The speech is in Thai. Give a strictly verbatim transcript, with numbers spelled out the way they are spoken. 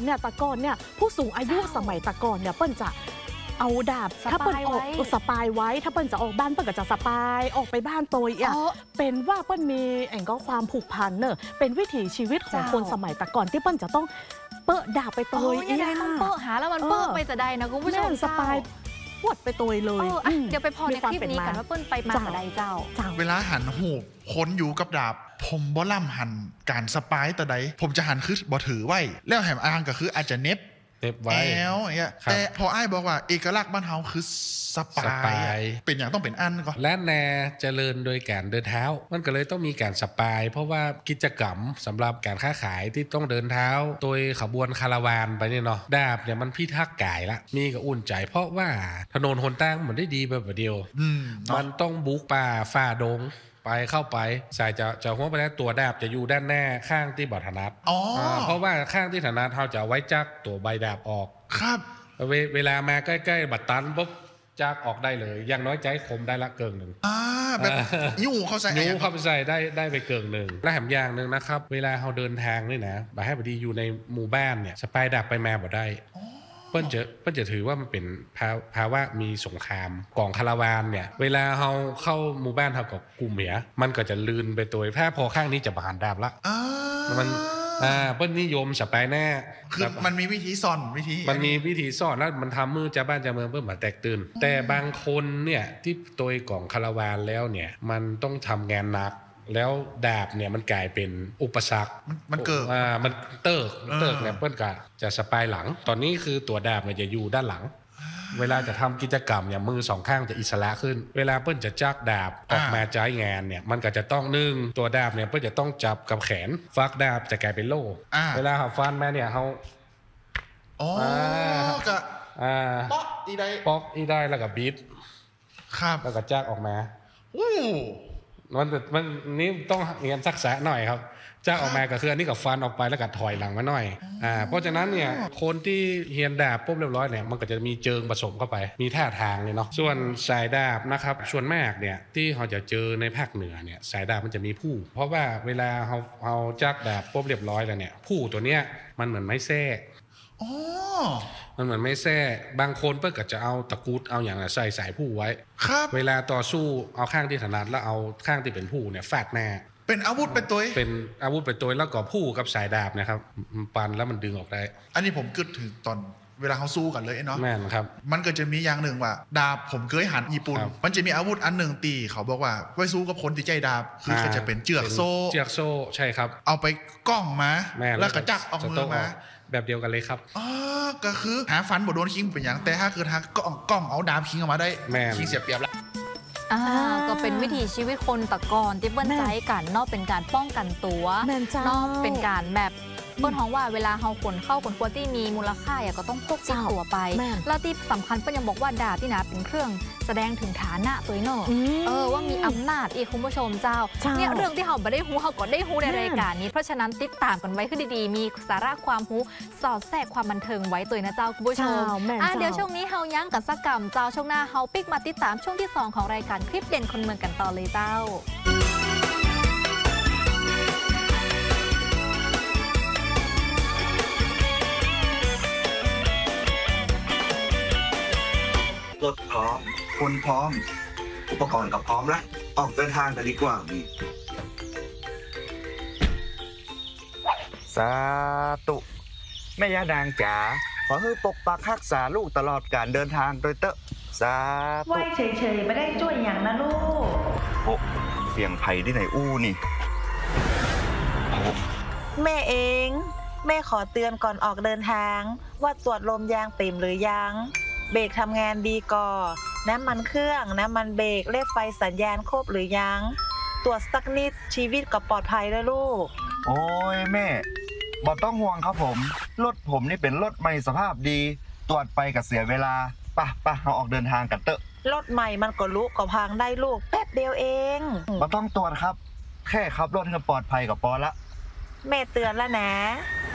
เนี่ยตะกอนเนี่ยผู้สูงอายุสมัยตะกอนเนี่ยเปิ้ลจะเอาดาบถ้าเปิ้ลออกสปายไว้ถ้าเปิ้ลจะออกบ้านเปิ้ลก็จะสปายออกไปบ้านตัวอ่ะเป็นว่าเปิ้ลมีแองก็ความผูกพันเนอะเป็นวิถีชีวิตของคนสมัยตะกอนที่เปิ้ลจะต้องเปิดดาบไปตัวอีกต้องเปิดหาแล้วมันเปิดไปจะได้นะคุณผู้ชมสปายปวดไปตัวเลยเดี๋ยวไปพอในคลิปนี้กันว่าเปิ้ลไปมาอะไรเจ้าเวลาหันหูคนอยู่กับดาบผมบ่ล่ำหันการสปายแต่ใดผมจะหันคือบ่ถือไว้แล้วแหมอ้างก็คืออาจจะเน็บเน็บไว้แล้วเนี่ยแต่พออ้ายบอกว่าเอกลักษณ์บ้านเฮาคือสปายเป็นอย่างต้องเป็นอันก่อนและแนเจริญโดยการเดินเท้ามันก็เลยต้องมีการสปายเพราะว่ากิจกรรมสำหรับการค้าขายที่ต้องเดินเท้าโดยขบวนคาราวานไปเนี่ยเนาะดาบเนี่ยมันพิทักษ์กายละมีก็อุ่นใจเพราะว่าถนนหนทางมันได้ดีแบบเดียวมันต้องบุกป่าฝ่าดงไปเข้าไปสายจะจะหัวไปแล้วตัวดาบจะอยู่ด้านหน้าข้างที่บอถนัดเพราะว่าข้างที่ถนัดเขาจะไว้จักตัวใบดาบออกครับเวเวลามาใกล้ๆบัดตันปุ๊บจักออกได้เลยอย่างน้อยใจคมได้ละเกิงหนึ่งอ่าแบบยู่เข้าใส่ยู่เข้าไปใส่ได้ได้ไปเกิงหนึ่งและแถมอย่างหนึ่งนะครับเวลาเขาเดินทางนี่นะบาให้พอดีอยู่ในหมู่บ้านเนี่ยสปายดาบไปมาบ่ได้เปิ้ลจะเปิ้ลจะถือว่ามันเป็นภาวะมีสงครามกองคาราวานเนี่ยเวลาเขาเข้าหมู่บ้านเท่ากับกลุ่มเหียมันก็จะลืนไปตัวแพ้พอข้างนี้จะบานดาบละมันอ่าเปิ้ลนิยมสปายแน่คือมันมีวิธีซ่อนวิธีมันมีวิธีซ่อนแล้วมันทำมือจะบ้านจะเมืองเพิ่มมาแตกตื่นแต่บางคนเนี่ยที่ตัวกล่องคาราวานแล้วเนี่ยมันต้องทำงานหนักแล้วดาบเนี่ยมันกลายเป็นอุปสรรคมันเกิดอ่ามันเติร์กเติร์กเนี่ยเปิ้ลก็จะสปายหลังตอนนี้คือตัวดาบเนี่ยจะอยู่ด้านหลังเวลาจะทำกิจกรรมเนี่ยมือสองข้างจะอิสระขึ้นเวลาเปิ้ลจะจักดาบออกมาจ่ายงานเนี่ยมันก็จะต้องนึ่งตัวดาบเนี่ยเปิ้ลจะต้องจับกับแขนฟักดาบจะกลายเป็นโล่เวลาเขาฟันแม่เนี่ยเขาอ๋อก็อ่าป๊อกอีได้ป๊อกอีได้แล้วก็บีทครับแล้วก็จักออกมาอู้มันมันนี่ต้องเรียนศักษะหน่อยครับจ้าออกมาก็คืออันนี้กับฟันออกไปแล้วก็ถอยหลังมาหน่อยอ่าเพราะฉะนั้นเนี่ยคนที่เฮียนดาบปุ๊บเรียบร้อยเนี่ยมันก็จะมีเจิงผสมเข้าไปมีท่าทางเนี่ยเนาะส่วนสายดาบนะครับส่วนมากเนี่ยที่เราจะเจอในภาคเหนือเนี่ยสายดาบมันจะมีผู้เพราะว่าเวลาเราเราจักดาบปุ๊บเรียบร้อยแล้วเนี่ยผู้ตัวเนี้ยมันเหมือนไม้แส้อ๋อมันเหมือนไม่แส้บางคนเพื่อก็จะเอาตะกุดเอาอย่างใส่สายผู้ไว้ครับเวลาต่อสู้เอาข้างที่ถนัดแล้วเอาข้างที่เป็นผู้เนี่ยฟาดหน้าเป็นอาวุธเป็นตัวเป็นอาวุธเป็นตัวแล้วก็ผู้กับสายดาบนะครับปันแล้วมันดึงออกได้อันนี้ผมคิดถึงตอนเวลาเขาสู้กันเลยเนาะแม่นครับมันก็จะมีอย่างหนึ่งว่าดาบผมเคยหันญี่ปุ่นมันจะมีอาวุธอันหนึ่งตีเขาบอกว่าไว้สู้กับคนที่ใจดาบคือก็จะเป็นเจือกโซ่เจือกโซ่ใช่ครับเอาไปก้องมาแล้วก็จักออกมือมาแบบเดียวกันเลยครับอ๋อก็คือหาฟันบ่โดนคิงเป็นอย่างแต่ถ้าคือทางก้องก้องเอาดาบคิงออกมาได้คิงเสียเปรียบละอ่าก็เป็นวิถีชีวิตคนตะกอนที่เปิ้ลใจกันนอกเป็นการป้องกันตัวนอกเป็นการแบบเปิ้ลท้องว่าเวลาเฮาขนเข้าขนควรที่มีมูลค่าอย่างก็ต้องพกติดตัวไปแล้วที่สำคัญเปิ้ลยังบอกว่าดาบที่นะเป็นเครื่องแสดงถึงฐานะตัวเนาะเออว่ามีอำนาจอีกคุณผู้ชมเจ้าเนี่ยเรื่องที่เฮาไม่ได้หูเฮาก็ได้หูในรายการนี้เพราะฉะนั้นติดตามกันไว้ขึ้นดีๆมีสาระความหูสอดแทรกความบันเทิงไว้ตัวนะเจ้าคุณผู้ชมอ่ะเดี๋ยวช่วงนี้เฮายั้งกันสักกรรมเจ้าช่วงหน้าเฮาปิกมาติดตามช่วงที่สองของรายการคลิปเด่นคนเมืองกันต่อเลยเจ้ารถพร้อมคนพร้อมอุปกรณ์ก็พร้อมแล้วออกเดินทางกันดีกว่ามีสาธุแม่ย่านางจ๋าขอให้ปกปักรักษาลูกตลอดการเดินทางโดยเตอะสาธุไหวเฉยๆไม่ได้ช่วยอย่างนะลูกโอ้เสียงไผ่ที่ไหนอู้นี่แม่เองแม่ขอเตือนก่อนออกเดินทางว่าตรวจลมยางเต็มหรือยังเบรกทำงานดีก่อน้ำมันเครื่องน้ำมันเบรกเลขไฟสัญญาณครบหรือยังตรวจสักนิดชีวิตก็ปลอดภัยแล้วลูกโอ้ยแม่บ่ต้องห่วงครับผมรถผมนี่เป็นรถใหม่สภาพดีตรวจไปกับเสียเวลาป่ะป่ะเราออกเดินทางกันเตอะรถใหม่มันก็ลุกก็พังได้ลูกแป๊บเดียวเองบ่ต้องตรวจครับแค่ขับรถให้ปลอดภัยกับพอละแม่เตือนแล้วนะ